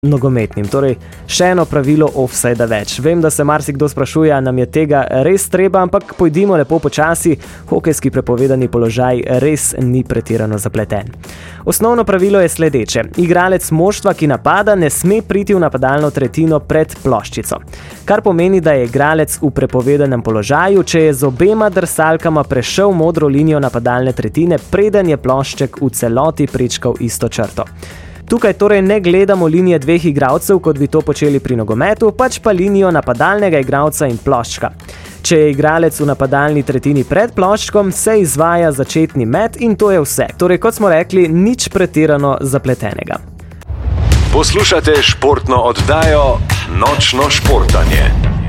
nogometnim. Torej, še eno pravilo offside več. Vem, da se marsikdo sprašuje, nam je tega res treba, ampak pojdimo lepo počasi, hokejski prepovedani položaj res ni pretirano zapleten. Osnovno pravilo je sledeče. Igralec moštva, ki napada, ne sme priti v napadalno tretjino pred ploščico. Kar pomeni, da je igralec v prepovedanem položaju, če je z obema drsalkama prešel modro linijo napadalne tretjine, preden je plošček v celoti prečkal isto črto. Tukaj torej ne gledamo linije dveh igralcev, kot bi to počeli pri nogometu, pač pa linijo napadalnega igralca in ploščka. Če je igralec v napadalni tretjini pred ploščkom, se izvaja začetni met in to je vse. Torej, kot smo rekli, nič pretirano zapletenega. Poslušate športno oddajo Nočno športanje.